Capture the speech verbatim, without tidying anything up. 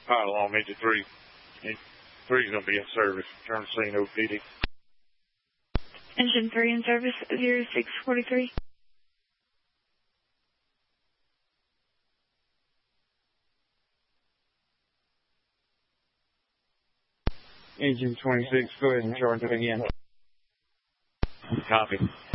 Pile on engine three. Engine three is going to be in service. Turn to scene O P D. Engine three in service, zero six forty-three. Engine twenty-six, go ahead and charge it again. Copy.